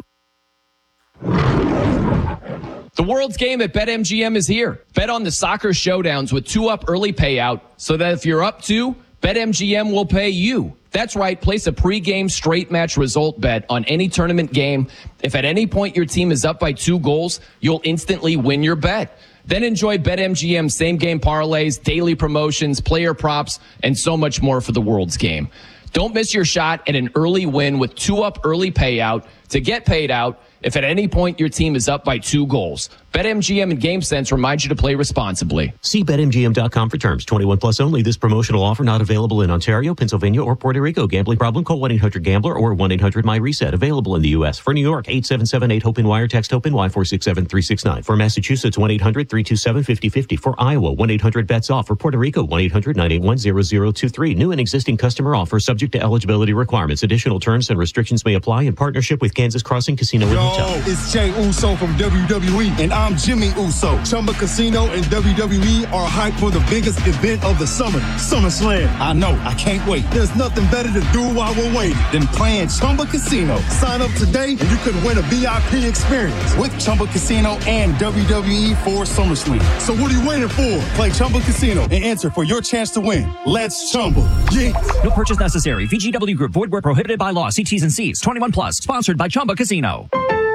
[SPEAKER 11] The World's Game at BetMGM is here. Bet on the soccer showdowns with 2-up early payout so that if you're up 2, BetMGM will pay you. That's right. Place a pregame straight match result bet on any tournament game. If at any point your team is up by 2 goals, you'll instantly win your bet. Then enjoy BetMGM same-game parlays, daily promotions, player props, and so much more for the World's Game. Don't miss your shot at an early win with 2-up early payout to get paid out if at any point your team is up by 2 goals. BetMGM and GameSense remind you to play responsibly.
[SPEAKER 16] See BetMGM.com for terms. 21 plus only. This promotional offer not available in Ontario, Pennsylvania, or Puerto Rico. Gambling problem? Call 1-800-GAMBLER or 1-800-MyReset. Available in the U.S. For New York, 877-8-HOPE-NY. Text HOPE-NY 467-369. For Massachusetts, 1-800-327-5050. For Iowa, 1-800-BETS-OFF. For Puerto Rico, 1-800-981-0023. New and existing customer offer subject to eligibility requirements. Additional terms and restrictions may apply in partnership with Kansas Crossing Casino and Hotel.
[SPEAKER 17] It's Jay Uso from WWE, and I'm Jimmy Uso. Chumba Casino and WWE are hyped for the biggest event of the summer, SummerSlam. I know, I can't wait. There's nothing better to do while we're waiting than playing Chumba Casino. Sign up today and you could win a VIP experience with Chumba Casino and WWE for SummerSlam. So what are you waiting for? Play Chumba Casino and enter for your chance to win. Let's Chumba. Yeah.
[SPEAKER 18] No purchase necessary. VGW Group. Void where prohibited by law. See T's and C's. 21 plus. Sponsored by Chumba Casino.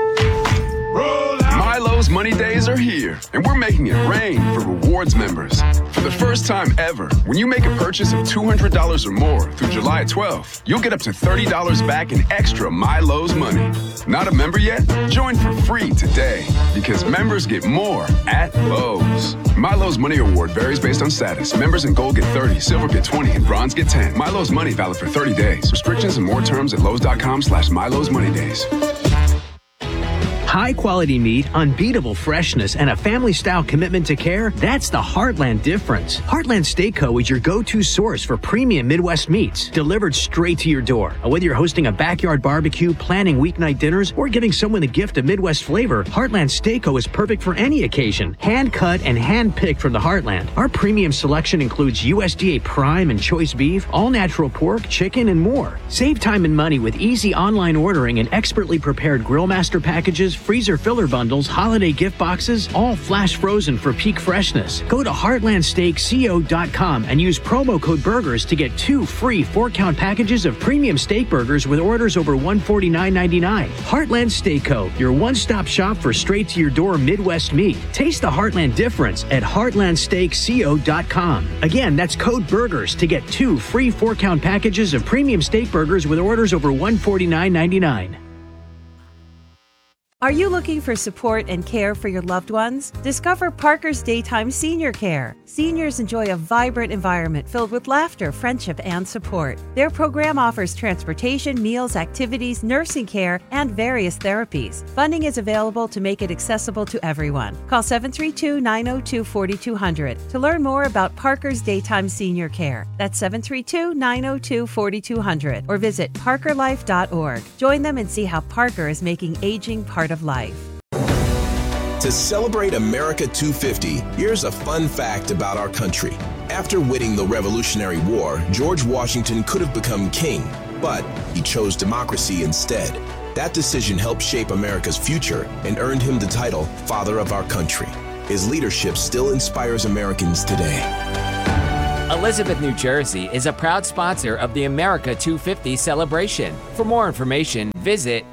[SPEAKER 19] Milo's Money Days are here, and we're making it rain for rewards members. For the first time ever, when you make a purchase of $200 or more through July 12th, you'll get up to $30 back in extra Milo's money. Not a member yet? Join for free today, because members get more at Lowe's. Milo's Money Award varies based on status. Members in Gold get 30, Silver get 20, and Bronze get 10. Milo's Money valid for 30 days. Restrictions and more terms at Lowe's.com/Milo's Money Days.
[SPEAKER 20] High quality meat, unbeatable freshness, and a family style commitment to care, that's the Heartland difference. Heartland Steak Co. is your go-to source for premium Midwest meats, delivered straight to your door. Whether you're hosting a backyard barbecue, planning weeknight dinners, or giving someone a gift of Midwest flavor, Heartland Steak Co. is perfect for any occasion. Hand cut and hand picked from the Heartland. Our premium selection includes USDA prime and choice beef, all natural pork, chicken, and more. Save time and money with easy online ordering and expertly prepared grill master packages, freezer filler bundles, holiday gift boxes, all flash frozen for peak freshness. Go to heartlandsteakco.com and use promo code BURGERS to get 2 free 4-count packages of premium steak burgers with orders over $149.99. Heartland Steak Co., your one-stop shop for straight-to-your-door Midwest meat. Taste the Heartland difference at heartlandsteakco.com. Again, that's code BURGERS to get 2 free 4-count packages of premium steak burgers with orders over $149.99.
[SPEAKER 15] Are you looking for support and care for your loved ones? Discover Parker's Daytime Senior Care. Seniors enjoy a vibrant environment filled with laughter, friendship, and support. Their program offers transportation, meals, activities, nursing care, and various therapies. Funding is available to make it accessible to everyone. Call 732-902-4200 to learn more about Parker's Daytime Senior Care. That's 732-902-4200 or visit parkerlife.org. Join them and see how Parker is making aging part of life.
[SPEAKER 21] To celebrate America 250, here's a fun fact about our country. After winning the Revolutionary War, George Washington could have become king, but he chose democracy instead. That decision helped shape America's future and earned him the title Father of our Country. His leadership still inspires Americans today.
[SPEAKER 22] Elizabeth, New Jersey is a proud sponsor of the America 250 celebration. For more information, visit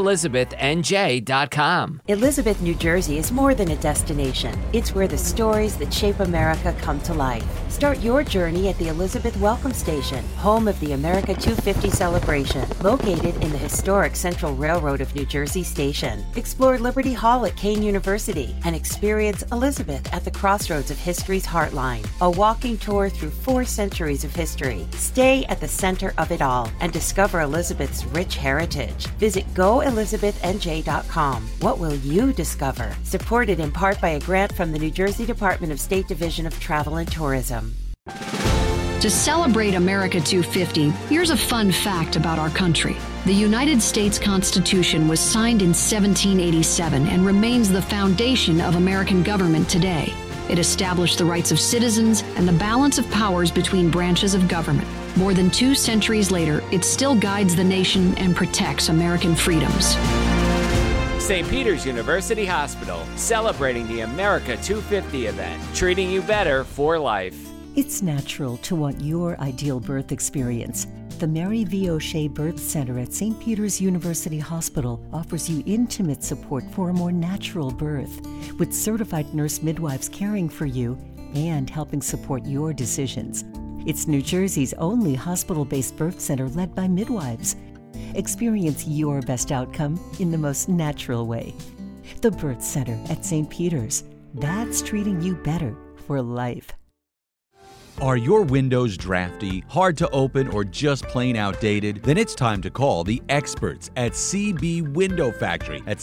[SPEAKER 22] goelizabethnj.com.
[SPEAKER 23] Elizabeth, New Jersey is more than a destination. It's where the stories that shape America come to life. Start your journey at the Elizabeth Welcome Station, home of the America 250 celebration, located in the historic Central Railroad of New Jersey Station. Explore Liberty Hall at Kane University and experience Elizabeth at the crossroads of history's heartline. A walking tour through 4 centuries of history. Stay at the center of it all and discover Elizabeth's rich heritage. Visit goelizabethnj.com. What will you discover? Supported in part by a grant from the New Jersey Department of State Division of Travel and Tourism.
[SPEAKER 24] To celebrate America 250, here's a fun fact about our country. The United States Constitution was signed in 1787 and remains the foundation of American government today. It established the rights of citizens and the balance of powers between branches of government. More than 2 centuries later, it still guides the nation and protects American freedoms.
[SPEAKER 22] St. Peter's University Hospital, celebrating the America 250 event, treating you better for life.
[SPEAKER 25] It's natural to want your ideal birth experience. The Mary V. O'Shea Birth Center at St. Peter's University Hospital offers you intimate support for a more natural birth, with certified nurse midwives caring for you and helping support your decisions. It's New Jersey's only hospital-based birth center led by midwives. Experience your best outcome in the most natural way. The Birth Center at St. Peter's. That's treating you better for life.
[SPEAKER 26] Are your windows drafty, hard to open, or just plain outdated? Then it's time to call the experts at CB Window Factory at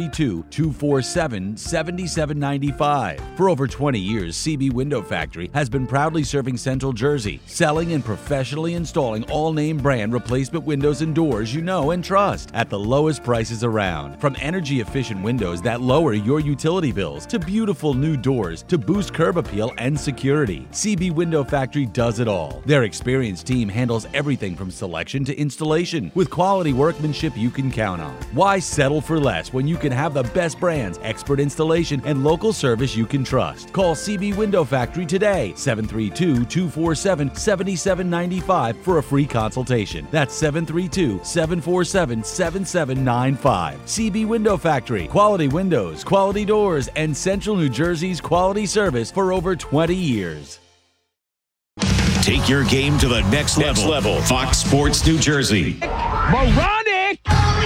[SPEAKER 26] 732-247-7795. For over 20 years, CB Window Factory has been proudly serving Central Jersey, selling and professionally installing all-name brand replacement windows and doors you know and trust at the lowest prices around. From energy-efficient windows that lower your utility bills to beautiful new doors to boost curb appeal and security, CB Window Factory does it all. Their experienced team handles everything from selection to installation with quality workmanship you can count on. Why settle for less when you can have the best brands, expert installation, and local service you can trust? Call CB Window Factory today, 732-247-7795 for a free consultation. That's 732-747-7795. CB Window Factory. Quality windows, quality doors, and Central New Jersey's quality service for over 20 years.
[SPEAKER 9] Take your game to the next level. Fox Sports New Jersey.
[SPEAKER 14] Moronic!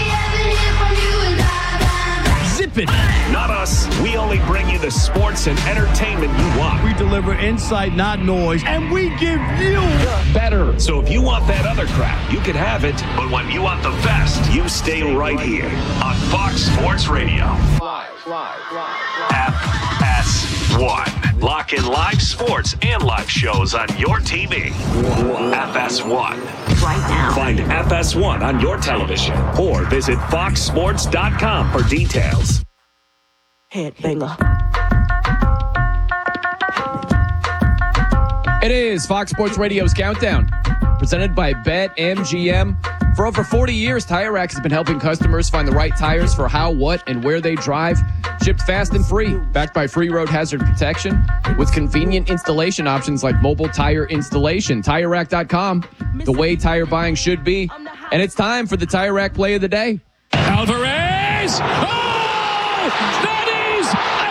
[SPEAKER 14] Zip it! Not us. We only bring you the sports and entertainment you want.
[SPEAKER 17] We deliver insight, not noise, and we give you
[SPEAKER 14] better. So if you want that other crap, you can have it. But when you want the best, you stay right here on Fox Sports Radio. FS1. Lock in live sports and live shows on your TV. FS1.
[SPEAKER 23] Right now.
[SPEAKER 14] Find FS1 on your television or visit foxsports.com for details.
[SPEAKER 23] Headbanger.
[SPEAKER 11] It is Fox Sports Radio's Countdown, presented by BetMGM. For over 40 years, Tire Rack has been helping customers find the right tires for how, what, and where they drive. Shipped fast and free, backed by free road hazard protection, with convenient installation options like mobile tire installation. TireRack.com, the way tire buying should be. And it's time for the Tire Rack Play of the Day.
[SPEAKER 14] Alvarez! Oh! That is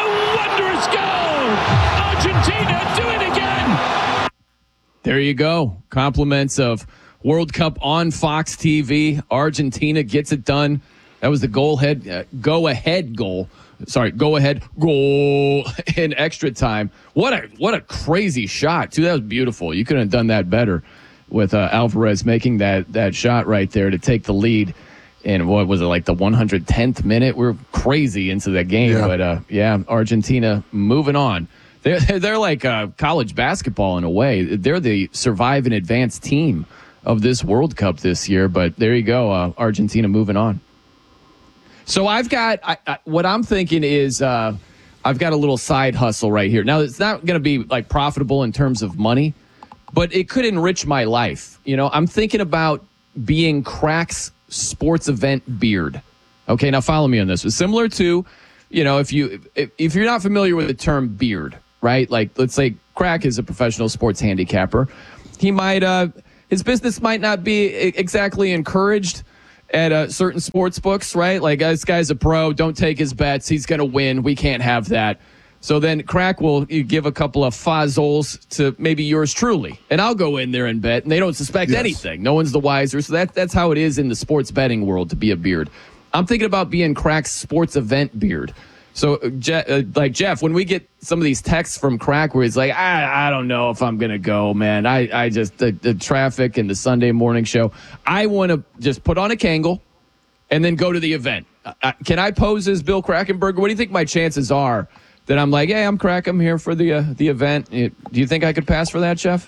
[SPEAKER 14] a wondrous goal! Argentina do it again!
[SPEAKER 11] There you go. Compliments of World Cup on Fox TV. Argentina gets it done That was the go-ahead goal in extra time. What a crazy shot, too. That was beautiful. You couldn't have done that better with Alvarez making that shot right there to take the lead. And what was it, like the 110th minute? We're crazy into that game. Yeah. But, Argentina moving on. They're like college basketball in a way. They're the survive and advance team of this World Cup this year. But there you go, Argentina moving on. So I've got what I'm thinking is I've got a little side hustle right here. Now, it's not going to be like profitable in terms of money, but it could enrich my life. You know, I'm thinking about being Crack's sports event beard. Okay, now follow me on this. It's similar to, you know, if you're not familiar with the term beard, right? Like, let's say Crack is a professional sports handicapper. He might his business might not be exactly encouraged at certain sports books, right? Like, this guy's a pro, don't take his bets, he's going to win, we can't have that. So then Crack will give a couple of fazzols to maybe yours truly, and I'll go in there and bet, and they don't suspect anything. No one's the wiser. So that's how it is in the sports betting world to be a beard. I'm thinking about being Crack's sports event beard. So, like Jeff, when we get some of these texts from Crack where he's like, I don't know if I'm going to go, man. I just, the traffic and the Sunday morning show, I want to just put on a Kangol and then go to the event. Can I pose as Bill Krackomberger? What do you think my chances are that I'm like, hey, I'm Crack, I'm here for the event? Do you think I could pass for that, Jeff?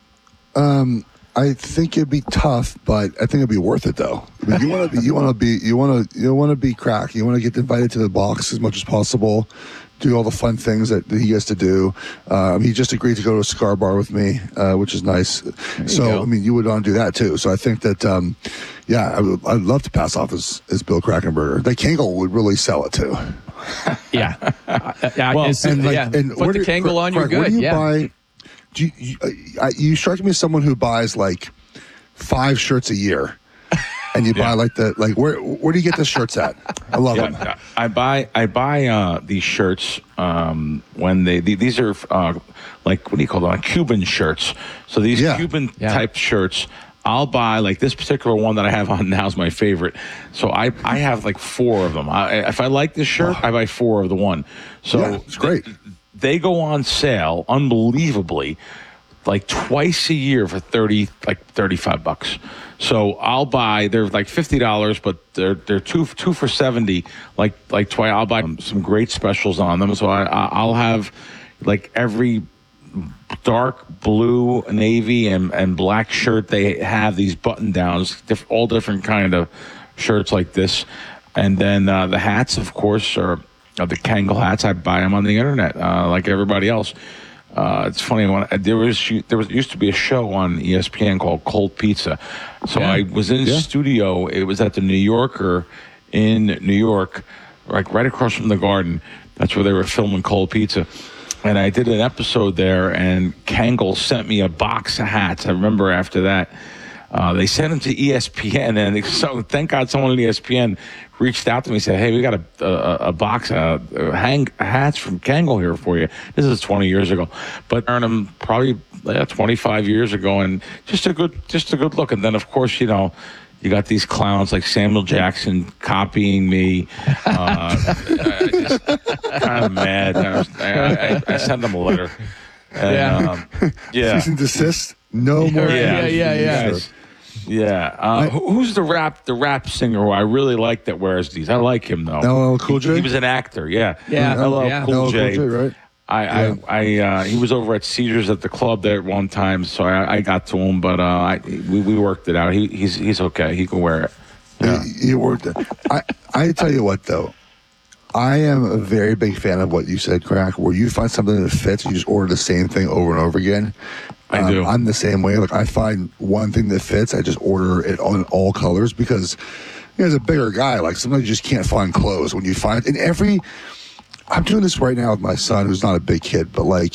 [SPEAKER 12] I think it'd be tough, but I think it'd be worth it, though. I mean, you want to be Crack. You want to get invited to the box as much as possible. Do all the fun things that he gets to do. He just agreed to go to a cigar bar with me, which is nice. So, I mean, you would want to do that too. So I think that, I'd love to pass off as Bill Krackomberger. The Kangol would really sell it too.
[SPEAKER 11] Yeah.
[SPEAKER 12] Put
[SPEAKER 11] the Kangol on, you're good.
[SPEAKER 12] Buy? You strike me as someone who buys like 5 shirts a year, and you buy where do you get the shirts at? I love them.
[SPEAKER 10] I buy these shirts when these are like, what do you call them? Like Cuban shirts. So these Cuban type shirts, I'll buy, like this particular one that I have on now is my favorite. So I have like 4 of them. If I like this shirt, I buy 4 of the one. So
[SPEAKER 12] it's great.
[SPEAKER 10] They go on sale, unbelievably, like twice a year for $35. So I'll buy. They're like $50, but they're two for $70. Like twice. I'll buy some great specials on them. So I'll have like every dark blue, navy, and black shirt. They have these button downs, all different kind of shirts like this, and then the hats, of course, are. The Kangol hats, I buy them on the internet, like everybody else. It's funny, there used to be a show on ESPN called Cold Pizza. So I was in studio. It was at the New Yorker in New York, like right across from the Garden. That's where they were filming Cold Pizza. And I did an episode there, and Kangol sent me a box of hats. I remember after that. They sent them to ESPN, and so thank God someone at ESPN reached out to me and said, hey, we got a box of hats from Kangol here for you. This is 20 years ago. But I earned them probably 25 years ago, and just a good look. And then, of course, you know, you got these clowns like Samuel Jackson copying me. Just kind of mad. I sent them a letter. And,
[SPEAKER 12] Cease and desist. No more.
[SPEAKER 10] Who's the rap singer who I really like that wears these? I like him though.
[SPEAKER 12] LL Cool J.
[SPEAKER 10] He was an actor. LL Cool J, right? He was over at Caesars at the club there at one time, so I got to him, but we worked it out. He's okay. He can wear it.
[SPEAKER 12] Yeah. He worked it. I tell you what though. I am a very big fan of what you said, Crack, where you find something that fits, you just order the same thing over and over again.
[SPEAKER 10] I do. I'm
[SPEAKER 12] the same way. Like, I find one thing that fits, I just order it on all colors because, you know, as a bigger guy, like, sometimes you just can't find clothes. When you find, I'm doing this right now with my son, who's not a big kid, but, like,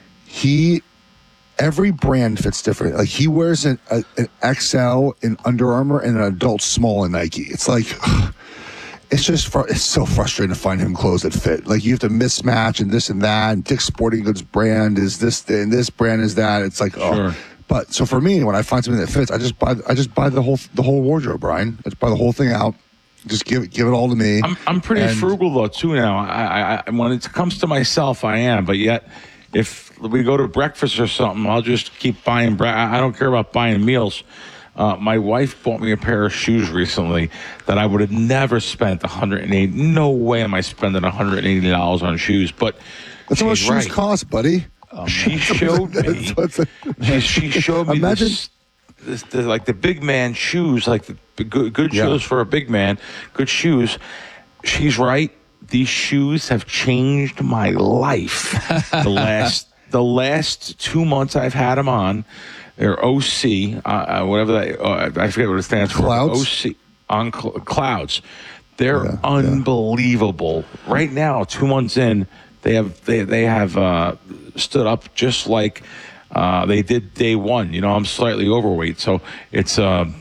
[SPEAKER 12] every brand fits different. Like, he wears an XL in Under Armour and an adult small in Nike. It's like... It's so frustrating to find him clothes that fit. Like, you have to mismatch and this and that. And Dick's Sporting Goods brand is this, and this brand is that. It's like,
[SPEAKER 10] sure.
[SPEAKER 12] But so for me, when I find something that fits, I just buy the whole wardrobe, Brian. I just buy the whole thing out, Just give it all to me.
[SPEAKER 10] I'm pretty frugal though too now. I when it comes to myself, I am. But yet, if we go to breakfast or something, I'll just keep buying. I don't care about buying meals. My wife bought me a pair of shoes recently that I would have never spent $180. No way am I spending $180 on shoes. But
[SPEAKER 12] that's what shoes cost, buddy.
[SPEAKER 10] She showed me. She showed me.
[SPEAKER 12] Imagine.
[SPEAKER 10] This, like the big man shoes, like the good shoes for a big man, good shoes. She's right. These shoes have changed my life. The last 2 months I've had them on. They're OC, whatever that. I forget what it stands for.
[SPEAKER 12] Clouds?
[SPEAKER 10] OC on Clouds. They're unbelievable. Right now, 2 months in, they have stood up just like. They did day one. You know, I'm slightly overweight, so it's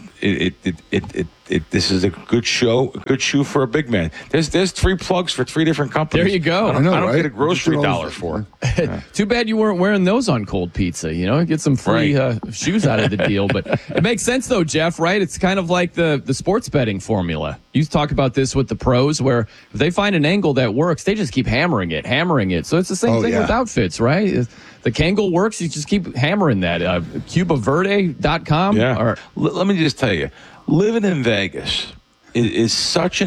[SPEAKER 10] this is a good shoe for a big man. There's 3 plugs for 3 different companies.
[SPEAKER 11] There you go.
[SPEAKER 10] I don't get a grocery dollar for it.
[SPEAKER 11] Too bad you weren't wearing those on cold pizza. You know, get some free shoes out of the deal. But it makes sense though, Jeff. Right? It's kind of like the sports betting formula. You talk about this with the pros, where if they find an angle that works, they just keep hammering it. So it's the same thing with outfits, right? The Kangol works, you just keep hammering that. CubaVerde.com.
[SPEAKER 10] Yeah. Let me just tell you, living in Vegas is such an